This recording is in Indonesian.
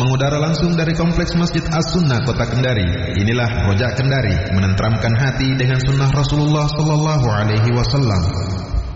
Mengudara langsung dari Kompleks Masjid As-Sunnah Kota Kendari. Inilah Rojak Kendari, menenteramkan hati dengan sunnah Rasulullah sallallahu alaihi wasallam.